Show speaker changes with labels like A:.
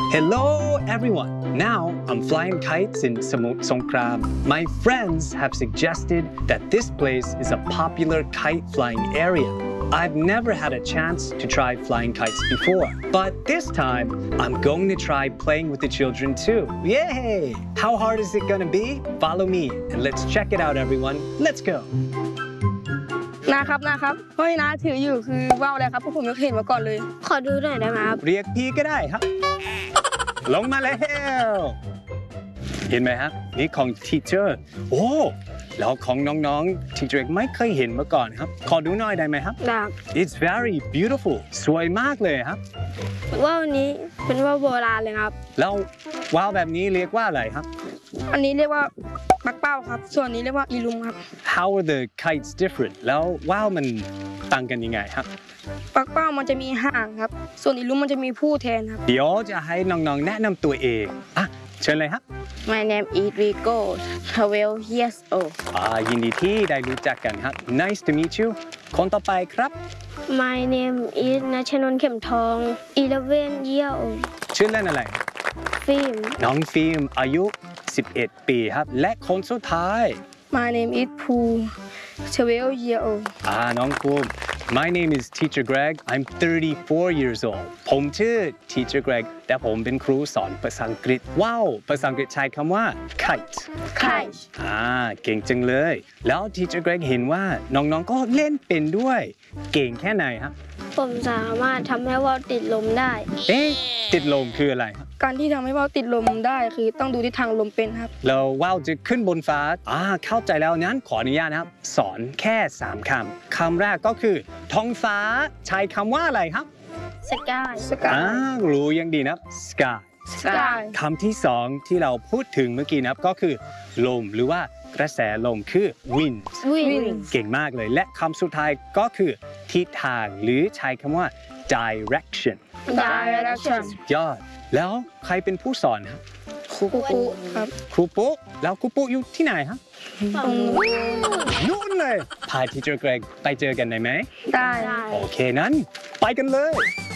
A: Hello everyone! Now I'm flying kites in Samut Songkram. My friends have suggested that this place is a popular kite flying area. I've never had a chance to try flying kites before, but this time I'm going to try playing with the children too. Yay! How hard is it gonna be? Follow me and let's check it out everyone. Let's go!
B: นะครับเพราะที่น้าถืออยู่คือว่าวอะไรครับเพราะผมไม่เคยเห็นมาก่อนเลยขอดูหน่อยได้ไหมครับ
A: เรียกพี่ก็ได้ครับ ลงมาแล้วเห็นไหมครับนี่ของ teacher โอ้แล้วของน้องๆ teacher ไม่เคยเห็นมาก่อนครับขอดูหน่อยได้ไหมครับ
B: ได้
A: It's very beautiful สวยมากเลยครับ
B: ว่าวนี้เป็นว่าวโบราณเลยครับ
A: แล้วว่าวแบบนี้เรียกว่าอะไรครับ
B: อันนี้เรียกว่าปักเป้าครับส่วนนี้เรียกว่าอีลุมครับ
A: How are the kites different แล้วว่าวมันต่างกันยังไงครับ
B: ปักเป้ามันจะมีหางครับส่วนอีลุมมันจะมีผู้แทนครับ
A: เดี๋ยวจะให้น้องๆแนะนำตัวเองอ่ะเชิญเลยครับ
B: My name is Rico 12 years old
A: ยินดีที่ได้รู้จักกันครับ Nice to meet you คนต่อไปครับ
B: My name is ณชนนท์เข็มทอง11 years old
A: ชื่อเล่นอะไร
B: ฟิล์ม
A: น้องฟิล์มอายุ11 ปีครับและคนสุดท้าย
B: My name is ภู12 years old
A: น้องภูมิ My name is Teacher Greg I'm 34 years old ผมชื่อ Teacher Greg แต่ผมเป็นครูสอนภาษาอังกฤษว้าวภาษาอังกฤษใช้คำว่า kite เก่งจังเลยแล้ว Teacher Greg เห็นว่าน้องๆก็เล่นเป็นด้วยเก่งแค่ไหนครับ
B: ผมสามารถทำให้ว่าวติดลมได้
A: ติดลมคืออะไรครับ
B: การที่ทำให้ว่าวติดลมได้คือต้องดูทิศทางลมเป็นครับ
A: แล้วว่าวจะขึ้นบนฟ้าเข้าใจแล้วนั้นขออนุญาตนะครับสอนแค่3 คำแรกก็คือท้องฟ้าใช้คำว่าอะไรครับ
B: sky
A: รู้ยังดีนะ sky คำที่2ที่เราพูดถึงเมื่อกี้นะครับก็คือลมหรือว่ากระแสลมคือ wind เก่งมากเลยและคำสุดท้ายก็คือทิศทางหรือใช้คำว่า direction ยอดแล้วใครเป็นผู้สอนครับ
B: ครูปุ๊ครับ
A: ครูปุ๊แล้วครูปุ๊อยู่ที่ไหนครับนู่นเลยพา Teacher Greg ไปเจอกันได้ไหม
B: ได้
A: โอเคนั้นไปกันเลย